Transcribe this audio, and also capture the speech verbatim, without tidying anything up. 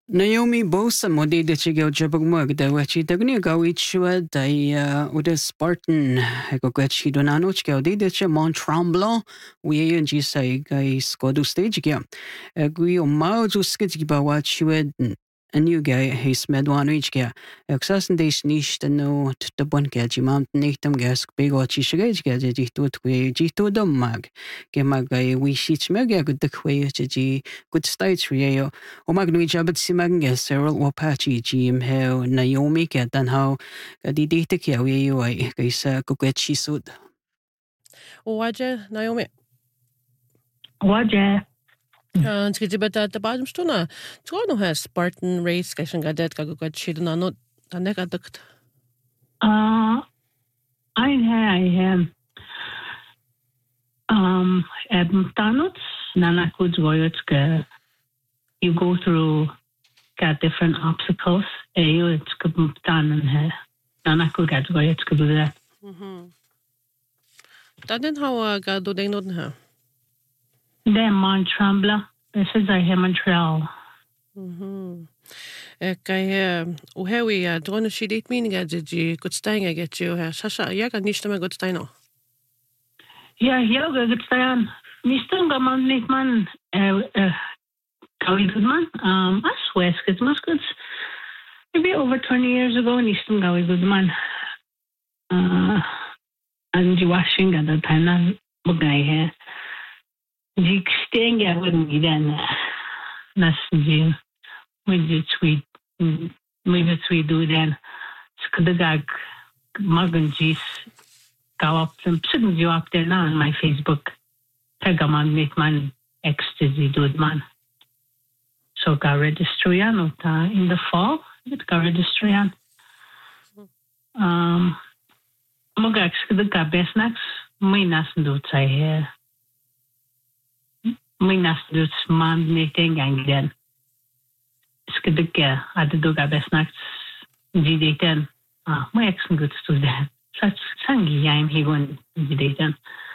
Naomi Bosa modede chigel jabagmag da wachi dagni gawichwa da uda Spartan ego gachi donano chigel de che Mont Tremblant we en ji sai gai skodu stage gya gui o mau ju skit ba wachwa a new guy he's medwanu ich gya exasen de nicht no de bon gaji mountain nichtam gas big wachi shigej gaji ji to twe ji to dom mag ge mag gai we shich meg ya good de kwe ji good stage rio o magnu jabat si magge Cyril Wapachi Jim Heo Naomi ke dan how di date ke we yo ai ke sa ko ke chi sud Waje Naomi Waje Uh, it's good at the bottom stone. It's going to have Spartan race. I think I did go get shit on not the neck at the. Uh, I have um McDonald's. Nana could go. You go through got different obstacles. You it's good done here. Nana could get go. It's good that. Mhm. That didn't how I got do they not have. Then Mont Tremblant. This is a Montreal. Mhm. Ek I o hewi a drone she date meaning at the good stein I get you Sasha ja kan nicht mehr gut stein noch. Ja, ja, gut stein. Nicht dann man nicht man äh äh Kali Goodman. Um as West good Muscats. Maybe over twenty years ago nicht dann Kali Goodman. Uh and you washing at the time nan bugai here. Die stehen ja irgendwie dann lassen sie mit der Tweet mit der Tweet do dann skadagag magan jis go up them sitting you up there now on my Facebook tagaman mit man ecstasy do man so go register yan in the fall it go register yan um mogak skadagag besnaks may nasan do say here Minas dus man niet ingang Skidike had de doga besnachts die deten ah my ex good to that such sangi yaim he won die deten